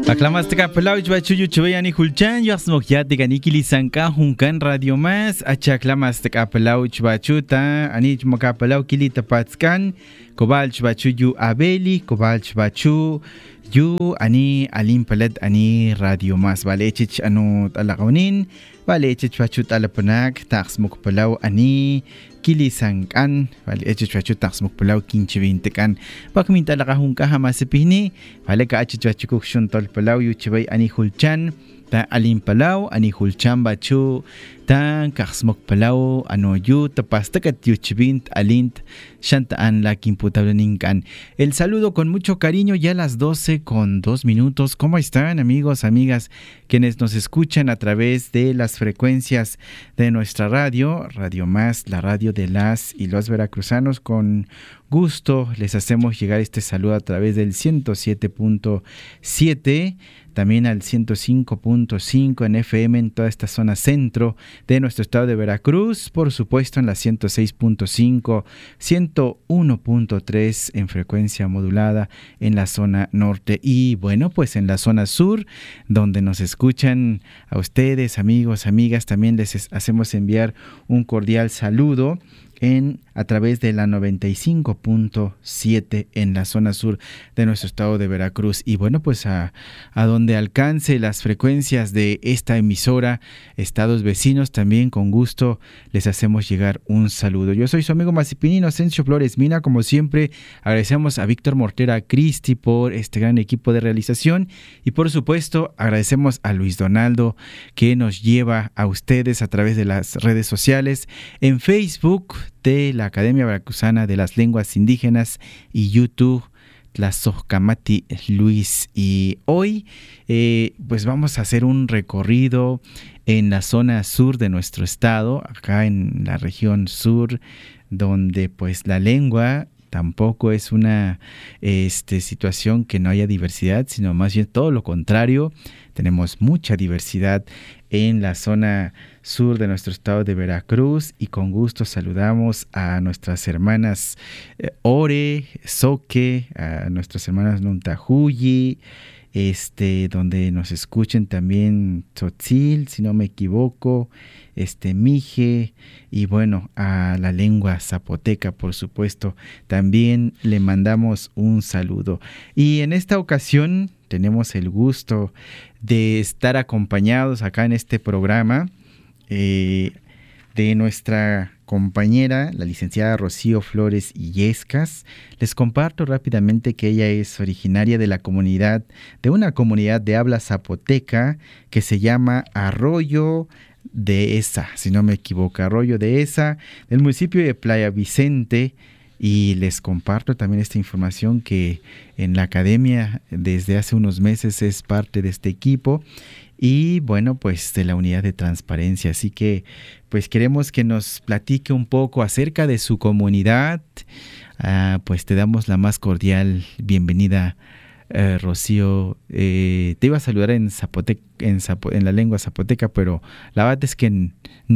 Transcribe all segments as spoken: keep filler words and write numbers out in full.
Aclamastica pelauch bachuyu chubeyani hulchan yasmokyat diganikili sanka hunkan radio más achaclamastica pelauch bachuta anich moka pelau kili tapatzkan kobalch bachuyu abeli kobalch bachu yu ani alim palet ani radio más vale chich anu talaqawnin vale chich bachut alapanak taxmuk pelau ani kili sankan vale chich bachut taxmuk pelau kinchibintekan pakmin talaqahunka hamasipihni vale ka chich bachukuk shuntol pelau yu chibay ani hulchan ta alim pelau ani hulchan bachu tan kaxmok pelau ano yu tapastakat yu chibint alint shantaan la kimputablninkan. El saludo con mucho cariño ya a las doce con dos minutos. ¿Cómo están, amigos, amigas, quienes nos escuchan a través de las frecuencias de nuestra radio, Radio Más, la radio de las y los veracruzanos? Con gusto les hacemos llegar este saludo a través del ciento siete punto siete, también al ciento cinco punto cinco en F M en toda esta zona centro de nuestro estado de Veracruz, por supuesto en la ciento seis punto cinco, ciento uno punto tres en frecuencia modulada en la zona norte y bueno, pues en la zona sur, donde nos escuchan a ustedes, amigos, amigas, también les hacemos enviar un cordial saludo en a través de la noventa y cinco punto siete en la zona sur de nuestro estado de Veracruz. Y bueno, pues a, a donde alcance las frecuencias de esta emisora, estados vecinos, también con gusto les hacemos llegar un saludo. Yo soy su amigo Masipini Inocencio Flores Mina. Como siempre, agradecemos a Víctor Mortera Cristi por este gran equipo de realización y por supuesto agradecemos a Luis Donaldo que nos lleva a ustedes a través de las redes sociales en Facebook de la Academia Veracruzana de las Lenguas Indígenas y YouTube Tlazocamati Luis. Y hoy eh, pues vamos a hacer un recorrido en la zona sur de nuestro estado, acá en la región sur, donde pues la lengua tampoco es una este, situación que no haya diversidad, sino más bien todo lo contrario. Tenemos mucha diversidad en la zona sur de nuestro estado de Veracruz y con gusto saludamos a nuestras hermanas eh, Ore, Soque, a nuestras hermanas Nuntahuyi, este, donde nos escuchen también Tzotzil, si no me equivoco, este, Mije, y bueno, a la lengua zapoteca, por supuesto, también le mandamos un saludo. Y en esta ocasión tenemos el gusto de estar acompañados acá en este programa eh, de nuestra compañera, la licenciada Rocío Flores Illescas. Les comparto rápidamente que ella es originaria de la comunidad, de una comunidad de habla zapoteca que se llama Arroyo de Esa, si no me equivoco, Arroyo de Esa, del municipio de Playa Vicente. Y les comparto también esta información que en la academia desde hace unos meses es parte de este equipo y bueno, pues de la unidad de transparencia. Así que pues queremos que nos platique un poco acerca de su comunidad. Uh, pues te damos la más cordial bienvenida, uh, Rocío. Eh, te iba a saludar en zapoteca, en, zapo, en la lengua zapoteca, pero la verdad es que n-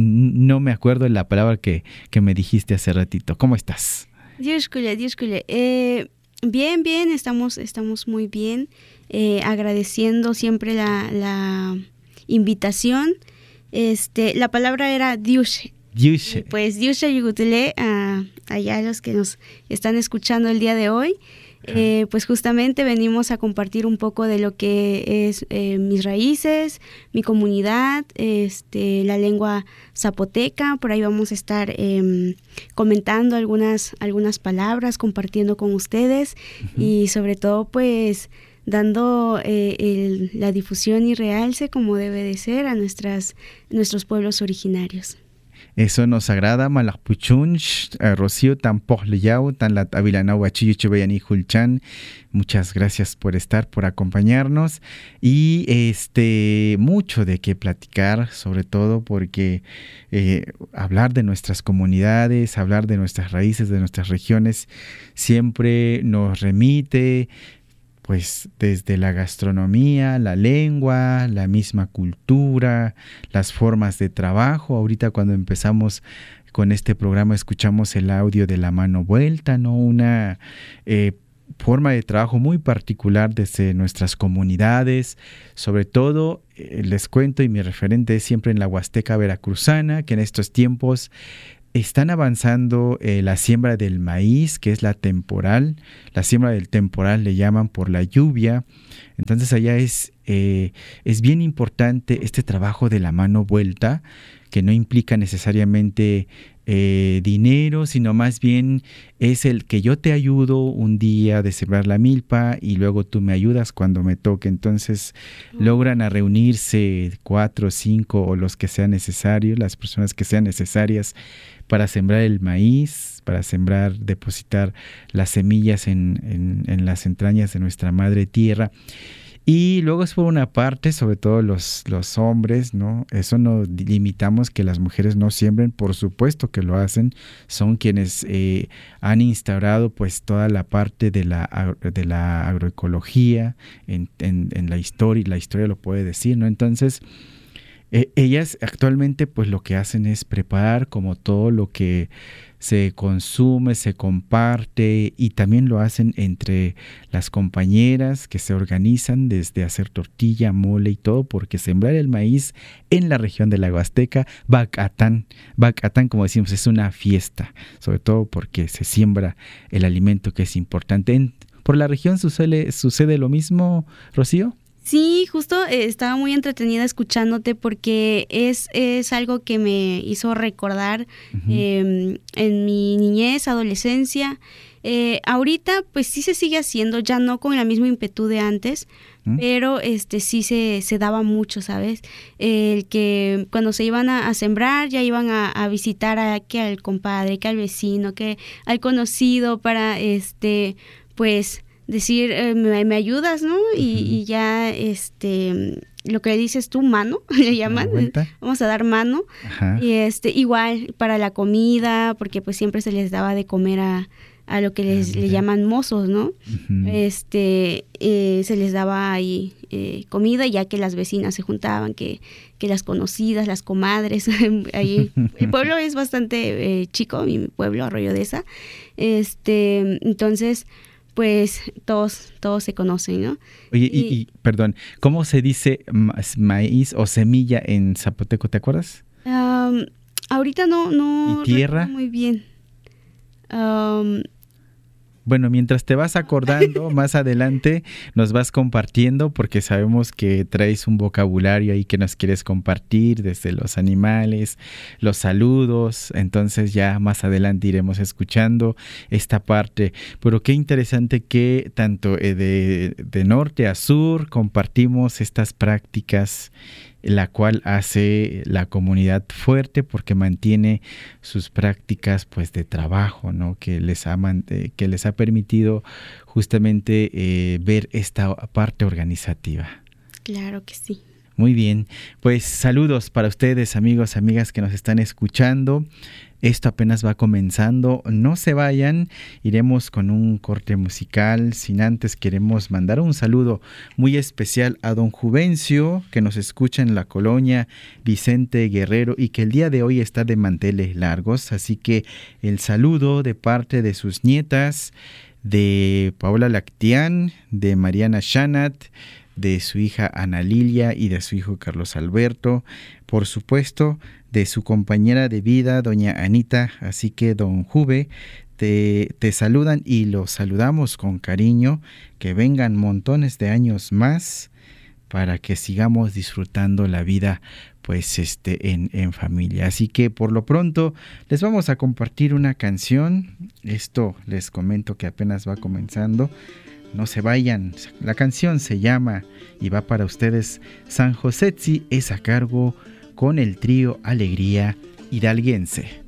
no me acuerdo de la palabra que, que me dijiste hace ratito. ¿Cómo estás? Disculpe, disculpe. Eh, bien, bien, estamos, estamos muy bien, eh, agradeciendo siempre la, la invitación. Este, la palabra era diushe. Diushe. Pues diushe yugutele, uh, allá los que nos están escuchando el día de hoy. Eh, pues justamente venimos a compartir un poco de lo que es eh, mis raíces, mi comunidad, este, la lengua zapoteca. Por ahí vamos a estar eh, comentando algunas, algunas palabras, compartiendo con ustedes uh-huh. y sobre todo pues dando eh, el, la difusión y realce como debe de ser a nuestras, nuestros pueblos originarios. Eso nos agrada, Malakpuchunch, uh, Rocío, tan Pohleyau, tan la Avilanau, Achiyuchebeyani Hulchan. Muchas gracias por estar, por acompañarnos. Y este mucho de qué platicar, sobre todo porque eh, hablar de nuestras comunidades, hablar de nuestras raíces, de nuestras regiones, siempre nos remite pues desde la gastronomía, la lengua, la misma cultura, las formas de trabajo. Ahorita cuando empezamos con este programa escuchamos el audio de La Mano Vuelta, ¿no? Una eh, forma de trabajo muy particular desde nuestras comunidades, sobre todo eh, les cuento, y mi referente es siempre en la Huasteca Veracruzana, que en estos tiempos están avanzando eh, la siembra del maíz, que es la temporal, la siembra del temporal le llaman por la lluvia. Entonces allá es, eh, es bien importante este trabajo de la mano vuelta, que no implica necesariamente eh, dinero, sino más bien es el que yo te ayudo un día de sembrar la milpa y luego tú me ayudas cuando me toque. Entonces uh-huh. logran a reunirse cuatro, cinco o los que sean necesarios, las personas que sean necesarias para sembrar el maíz, para sembrar, depositar las semillas en, en, en las entrañas de nuestra madre tierra. Y luego es por una parte, sobre todo los, los hombres, ¿no? Eso no limitamos que las mujeres no siembren, por supuesto que lo hacen, son quienes eh, han instaurado pues toda la parte de la, de la agroecología en, en, en la historia, y la historia lo puede decir, ¿no? Entonces, eh, ellas actualmente pues lo que hacen es preparar como todo lo que se consume, se comparte, y también lo hacen entre las compañeras que se organizan desde hacer tortilla, mole y todo, porque sembrar el maíz en la región de la Huasteca, Bacatán, Bacatán como decimos, es una fiesta, sobre todo porque se siembra el alimento que es importante. En, ¿Por la región sucede, sucede lo mismo, Rocío? Sí, justo eh, estaba muy entretenida escuchándote porque es, es algo que me hizo recordar uh-huh. eh, en mi niñez, adolescencia. Eh, ahorita pues sí se sigue haciendo, ya no con la misma ímpetu de antes, ¿Mm? pero este sí se, se daba mucho, ¿sabes? El eh, que cuando se iban a, a sembrar ya iban a, a visitar a, que al compadre, que al vecino, que al conocido para este pues decir, eh, me, me ayudas, ¿no? Y, uh-huh. y ya, este, lo que dices tú, mano, le llaman, vamos a dar mano. Ajá. Y este, igual para la comida, porque pues siempre se les daba de comer a, a lo que les, ah, le llaman mozos, ¿no? Uh-huh. Este, eh, se les daba ahí eh, comida, ya que las vecinas se juntaban, que, que las conocidas, las comadres, ahí, el pueblo es bastante eh, chico, mi pueblo, Arroyo de Esa, este, entonces pues todos todos se conocen, ¿no? Oye, y, y, y perdón, ¿cómo se dice ma- maíz o semilla en zapoteco? ¿Te acuerdas? Um, ahorita no no ¿Y tierra? Muy bien. Um, Bueno, mientras te vas acordando, más adelante nos vas compartiendo, porque sabemos que traes un vocabulario ahí que nos quieres compartir, desde los animales, los saludos. Entonces ya más adelante iremos escuchando esta parte. Pero qué interesante que tanto de, de norte a sur compartimos estas prácticas, la cual hace la comunidad fuerte porque mantiene sus prácticas pues de trabajo, ¿no? Que les ha, eh, que les ha permitido justamente eh, ver esta parte organizativa. Claro que sí. Muy bien, pues saludos para ustedes, amigos, amigas que nos están escuchando. Esto apenas va comenzando, no se vayan, iremos con un corte musical. Sin antes queremos mandar un saludo muy especial a don Juvencio, que nos escucha en la colonia Vicente Guerrero y que el día de hoy está de manteles largos, así que el saludo de parte de sus nietas, de Paola Lactián, de Mariana Shanat, de su hija Ana Lilia y de su hijo Carlos Alberto, por supuesto de su compañera de vida doña Anita. Así que don Juve, te, te saludan y los saludamos con cariño, que vengan montones de años más para que sigamos disfrutando la vida pues este en, en familia. Así que por lo pronto les vamos a compartir una canción. Esto les comento que apenas va comenzando. No se vayan, la canción se llama y va para ustedes San Josetzi es a cargo con el trío Alegría Hidalguense.